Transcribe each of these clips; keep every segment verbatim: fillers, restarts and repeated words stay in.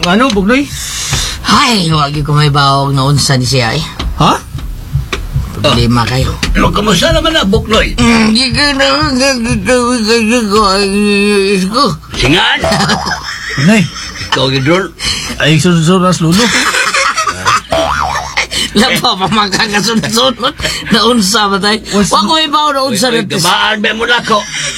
Ano, Bugnoy? Ay, wag ko may bawag na unsa ni siya eh. Ha? Problema kayo. Ano, kamusta naman na, Buknoy? Hindi ka na ko. Singan? Bugnoy, Ikaw, Gidron? ay sunod-sunod na slulo. Lapa pa magkakasunod-sunod. Na unsa ba tayo? Wag ko may bawag na unsa Uy, na gabaan ba mo lako?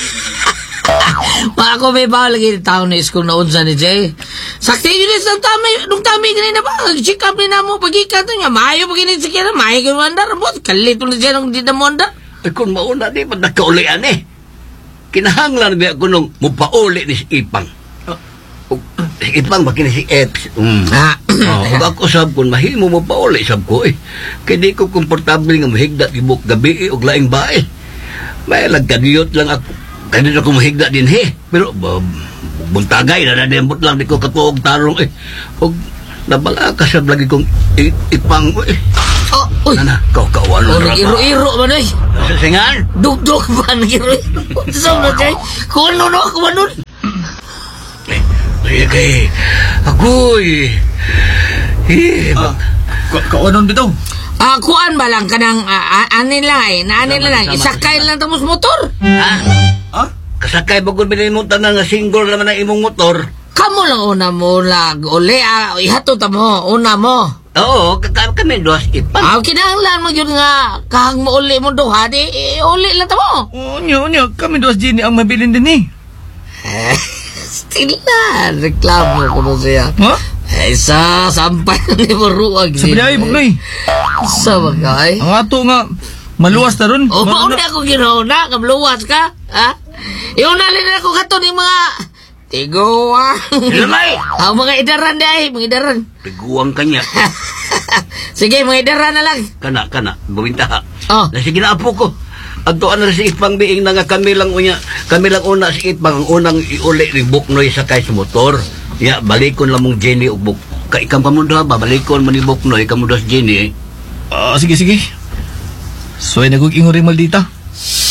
Wag ko may bawag lagi ng tao na iskong na unsa ni Jay. Sakti yun is nung tami, nung tami ganyan na ba? Check up ni na mo pagkikat niya. Maayo pa ganyan siya na. Maayo ka mo andar. Kalito na siya nung di na mo andar. Ay, kung mauna, di ba nakaulian eh? Kinahanglan ba ako nung mupauli ni si Ipang? O, si Ipang, baki si Eps. Mm. Ah. Oh, kung ako sab kung mahimo mo pauli sab ko eh. Kaya di ko komportable nga mahigda ibok gabi o laing bae. May lagkadiyot lang ako. Kaya di ako mahigda din he. Pero, ba, buntagay na nadembot lang di ko katuog tarong eh. O, nabala ka sab lagi kong i- Ipang eh. Oh, uy. Nana, kau kawan Oh, nag-iro-iro ba na eh? Singan? Duk-duk ba nag-iro-iro? Saan na Jay? Kung ano no, kung ano. Sige, agoy. Eh, Ah, ka- Kauanon bitaw. Ah, kuan ba lang kanang ah, ah, anin lang eh. Na anin lang. Isakay lang tapos motor. Ha? Ha? Kasakay ba kung bilhin mo tanan nga single naman ang imong motor? Kamu lang una mo lag. Uli ah, ihato ta mo. Una mo. Oo, kaka kami dos Ipang. Ah, kinahanglan mo yun nga. Kahang mo uli mo duha. Di, eh, uli lang ta mo. Oo, nyo, nyo. Kami dos Jenny ang mabilin din eh. Still na. Reklamo ko na siya. Ha? Eh, sa sampay ni Maruag. Sabi niya ay, Bugnoy. Sa bagay. Ang ato nga, maluwas na ron. O, Mal- pauna ako ginauna. Kabluwas ka. Ha? Iunalin na ako kato ni mga tiguang. Ilamay! Ah, mga idaran di ay. Mga idaran. Piguang kanya. Sige, mga idaran na lang. Kana, kana, buwinta ha. Oh. Na sige na apo ko. Ato ano si Ipang biing na nga kami lang unya. Kami lang una si Ipang ang unang iuli ni Buknoy sakay sa motor. Ya, balikon lang mong Jenny o Buk. Ka ikam pamundo ba? Balikon man ni Buknoy, kamundo si Jenny eh. Ah, sige, sige. So, ay naguging rin maldita.